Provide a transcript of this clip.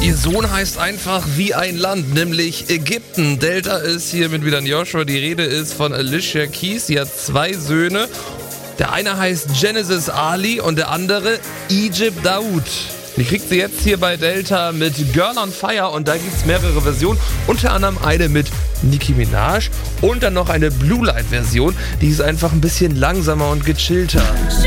Ihr Sohn heißt einfach wie ein Land, nämlich Ägypten. Delta ist hier mit wieder Joshua. Die Rede ist von Alicia Keys. Sie hat 2 Söhne. Der eine heißt Genesis Ali und der andere Egypt Daoud. Die kriegt sie jetzt hier bei Delta mit Girl on Fire und da gibt es mehrere Versionen. Unter anderem eine mit Nicki Minaj und dann noch eine Blue Light Version. Die ist einfach ein bisschen langsamer und gechillter.